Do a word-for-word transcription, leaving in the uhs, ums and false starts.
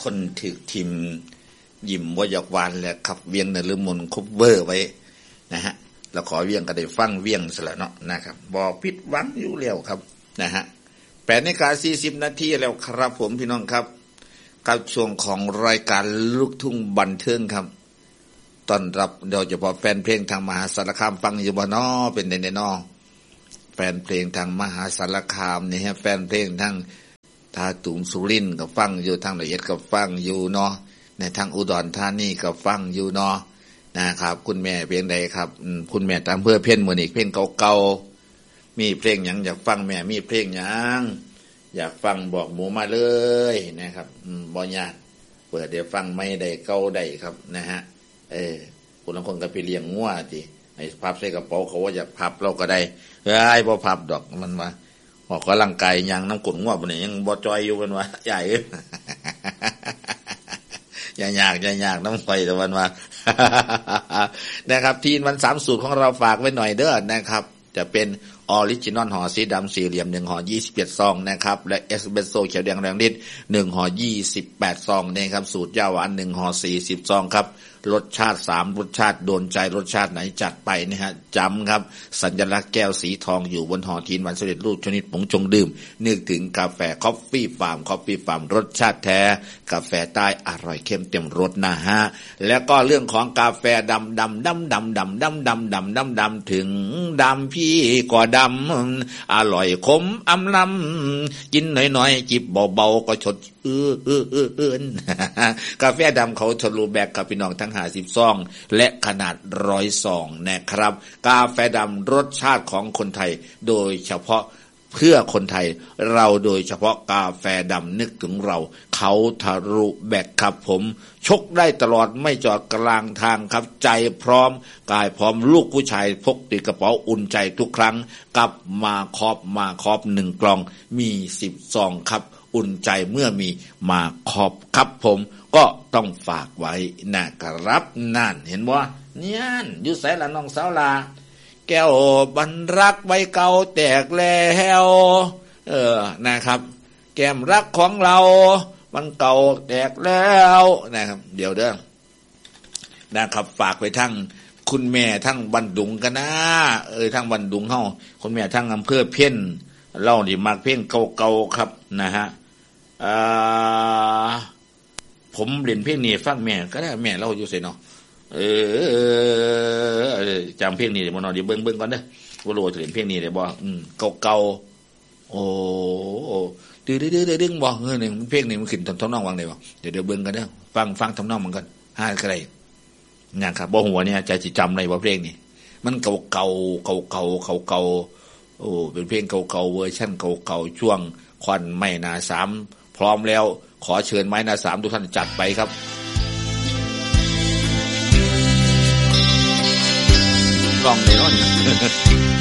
คนถึกทิมยิ้มบ่อยากหวานแหละครับเวียงนฤมลคบเวอร์ไว้นะฮะแล้วขอเวียงก็ได้ฟังเวียงซะแล้วเนาะนะครับบ่ผิดหวังอยู่แล้วครับนะฮะแปดนาฬิกาสี่สิบนาทีแล้วครับผมพี่น้องครับกับช่วงของรายการลูกทุ่งบันเทิงครับต้อนรับโดยเฉพาะแฟนเพลงทางมหาสารคามฟังอยู่บ่น้อเป็นไดๆน้อแฟนเพลงทางมหาสารคามนี่ฮะแฟนเพลงทางทาตุงสุรินทร์ก็ฟังอยู่ทางละเอียดก็ฟังอยู่เนาะในทางอุดรธานีก็ฟังอยู่เนาะนะครับคุณแม่เพลงใดครับคุณแม่ตามเพื่อเพ่นมื้อนี้เพลงเก่าๆมีเพลงหยังอยากฟังแม่มีเพลงหยังอยากฟังบอกหมูมาเลยนะครับบ่ยากเปิดเดี๋ยวฟังไม่ได้เก่าได้ครับนะฮะเออคนบางคนก็ไปเลี้ยงงัวติให้พับใส่กระเป๋าเขาว่าอยากพับเราก็ได้เอ้ยบ่พับดอกมันว่าออกกำลังกายยังน้ำกดงัวบ่นี่ยังบ่จอยอยู่กันว่าใหญ่เอ้ยอย่ายากอย่ายากน้ำไฟตะวันว่านะครับทีนวันสามสูตรของเราฝากไว้หน่อยเด้อนะครับจะเป็นออริจินอลห่อสีดำสี่เหลี่ยมหนึ่งห่อยี่สิบเจ็ดซองนะครับและเอสเปรสโซ่เขียวแดงแรงฤทธิ์หนึ่งห่อยี่สิบแปดซองนะครับสูตรยาหวานหนึ่งห่อสี่สิบซองครับรสชาติสามรสชาติโดนใจรสชาติไหนจัดไปนะฮะจำครับสัญลักษณ์แก้วสีทองอยู่บนห่อทีนวันสำเร็จรูปชนิดผงชงดื่มนึกถึงกาแฟคอฟฟี่ฟาร์มคอฟฟี่ฟาร์มรสชาติแท้กาแฟใต้อร่อยเข้มเต็มรสนะฮะแล้วก็เรื่องของกาแฟดำดำดำดำดำดำดำดำดำดำถึงดำพี่ก็ดำอร่อยขมอำลำกินหน่อยๆจิบเบาๆก็ชดเออเออเออเออกาแฟดำเขาทะลุแบกกับพี่น้องทั้งห้าสิบซองและขนาดร้อยซองนะครับกาแฟดำรสชาติของคนไทยโดยเฉพาะเพื่อคนไทยเราโดยเฉพาะกาแฟดำนึกถึงเราเขาทะลุแบกครับผมชกได้ตลอดไม่จอดกลางทางครับใจพร้อมกายพร้อมลูกผู้ชายพกติดกระเป๋าอุ่นใจทุกครั้งกับมาคอบมาคอบหนึ่งกล่องมีสิบซองครับอุ่นใจเมื่อมีมาคอบครับผมก็ต้องฝากไว้นะครับนั่นเห็นบ่เนี่ยอยู่ไสล่ะน้องสาวลาแก้วบรรรักใบเก่าแตกแล้วเออนะครับแก้มรักของเรามันเก่าแตกแล้วนะครับเดี๋ยวเด้อนะครับฝากไปทั้งคุณแม่ทั้งบันดุงกันนะเออทั้งบันดุงเฮาคุณแม่ทั้งอำเภอเพี้ยนเล่านี่มักเพลงเก่าๆครับนะฮะอ่าผมเล่นเพลงนี้ฟังแม่ก็ได้แม่เล่าอยู่ไสเนาะเออจำเพลงนี้ได้บ่เนาะเดี๋ยวเบิ่งๆก่อนเด้อบ่รู้ว่าจะเล่นเพลงนี้ได้บ่อืมเก่าๆโอ้ดื้อๆๆดึงบ่เออนี่เพลงนี้มันขึ้นทำนองวังได้บ่เดี๋ยวเดี๋ยวเบิ่งกันเด้อฟังฟังทำนองมันก่อนหาก็ได้เนี่ยครับบ่ฮู้ว่าเนี่ยใจสิจำได้บ่เพลงนี้มันเก่าๆเก่าๆเก่าๆโอ้เป็นเพลงเก่าๆเวอร์ชั่นเก่าๆช่วงควันไม้หน้าสามพร้อมแล้วขอเชิญไม้หน้าสามทุกท่านจัดไปครับลองเลยเนาะ